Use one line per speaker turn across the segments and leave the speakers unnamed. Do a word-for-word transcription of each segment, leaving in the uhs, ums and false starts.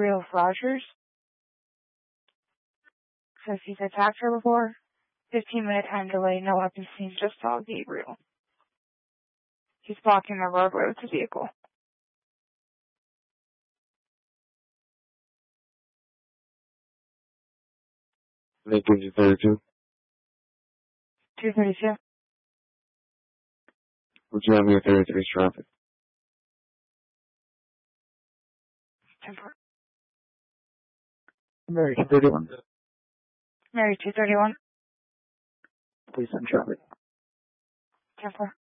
Gabriel Rogers. Says he's attacked her before. fifteen minute time delay, no weapons seen, just saw Gabriel. He's blocking the roadway with his vehicle.
Lincoln two thirty-two.
two thirty-two.
Would you have me at thirty-three traffic?
Temper.
Mary two thirty-one.
Mary two thirty-one.
Please send traffic.
Temper.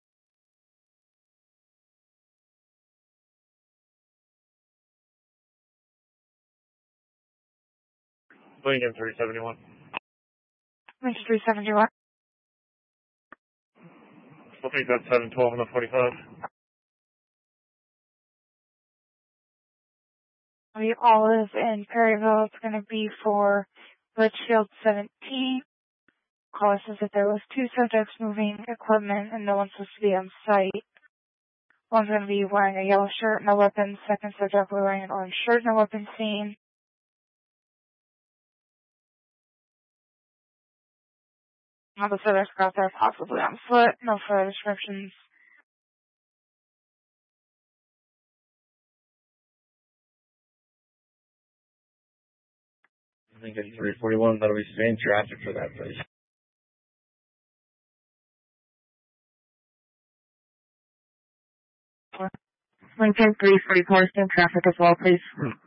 Lincoln three seventy-one.
Lincoln three seventy-one.
I think that's seven twelve on the forty-five.
We Olive in Perryville. It's going to be for Litchfield seventeen. Caller says that there was two subjects moving equipment and no one's supposed to be on site. One's going to be wearing a yellow shirt, no weapons. Second subject will be wearing an orange shirt, no weapons seen. All the subjects got there possibly on foot, no further descriptions.
Lincoln three forty-one, that'll be same traffic for that place.
Lincoln three forty-four, same traffic as well, please.